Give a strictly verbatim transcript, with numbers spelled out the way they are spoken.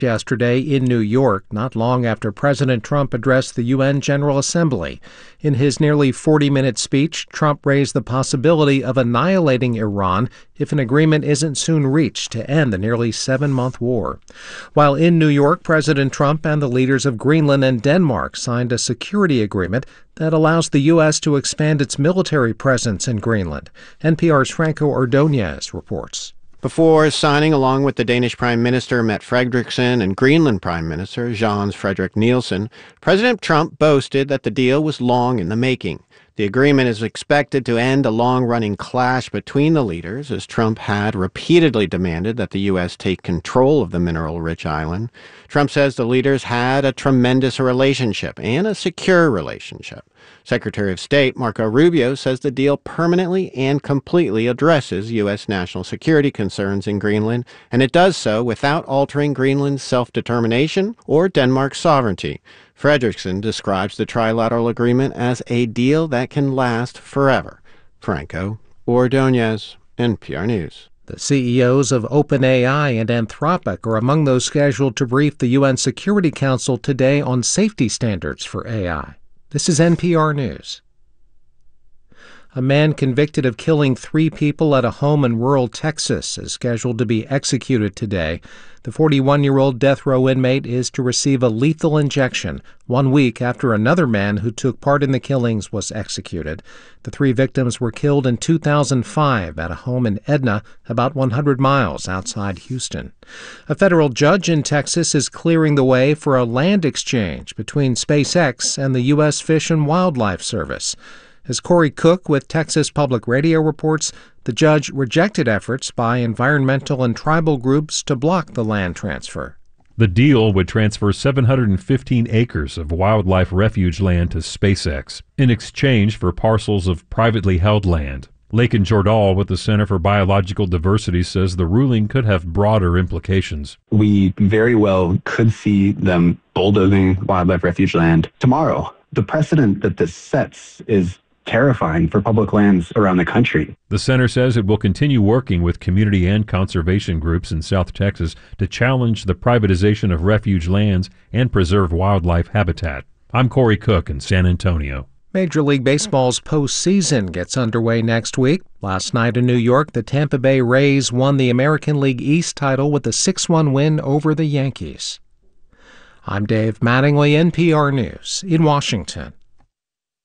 Yesterday in New York, not long after President Trump addressed the U N General Assembly. In his nearly forty-minute speech, Trump raised the possibility of annihilating Iran if an agreement isn't soon reached to end the nearly seven-month war. While in New York, President Trump and the leaders of Greenland and Denmark signed a security agreement that allows the U S to expand its military presence in Greenland. N P R's Franco Ordonez reports. Before signing, along with the Danish Prime Minister Mette Frederiksen and Greenland Prime Minister Jens Frederik Nielsen, President Trump boasted that the deal was long in the making. The agreement is expected to end a long-running clash between the leaders, as Trump had repeatedly demanded that the U S take control of the mineral-rich island. Trump says the leaders had a tremendous relationship and a secure relationship. Secretary of State Marco Rubio says the deal permanently and completely addresses U S national security concerns in Greenland, and it does so without altering Greenland's self-determination or Denmark's sovereignty. Frederiksen describes the trilateral agreement as a deal that can last forever. Franco Ordonez, N P R News. The C E Os of OpenAI and Anthropic are among those scheduled to brief the U N Security Council today on safety standards for A I. This is N P R News. A man convicted of killing three people at a home in rural Texas is scheduled to be executed today. The forty-one-year-old death row inmate is to receive a lethal injection one week after another man who took part in the killings was executed. The three victims were killed in two thousand five at a home in Edna, about one hundred miles outside Houston. A federal judge in Texas is clearing the way for a land exchange between SpaceX and the U S Fish and Wildlife Service. As Corey Cook with Texas Public Radio reports, the judge rejected efforts by environmental and tribal groups to block the land transfer. The deal would transfer seven hundred fifteen acres of wildlife refuge land to SpaceX in exchange for parcels of privately held land. Lakin Jordahl with the Center for Biological Diversity says the ruling could have broader implications. We very well could see them bulldozing wildlife refuge land tomorrow. The precedent that this sets is terrifying for public lands around the country. The center says it will continue working with community and conservation groups in South Texas to challenge the privatization of refuge lands and preserve wildlife habitat. I'm Corey Cook in San Antonio. Major League Baseball's postseason gets underway next week. Last night in New York, the Tampa Bay Rays won the American League East title with a six one win over the Yankees. I'm Dave Mattingly, N P R News in Washington.